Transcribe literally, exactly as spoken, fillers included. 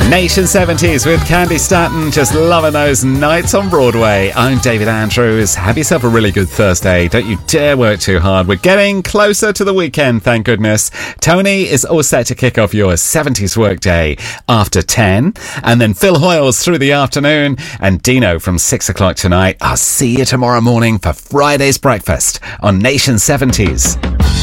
Nation seventies with Candy Stanton, just loving those nights on Broadway. I'm David Andrews. Have yourself a really good Thursday. Don't you dare work too hard. We're getting closer to the weekend, thank goodness. Tony is all set to kick off your seventies workday after ten. And then Phil Hoyles through the afternoon. And Dino from six o'clock tonight. I'll see you tomorrow morning for Friday's breakfast on Nation seventies.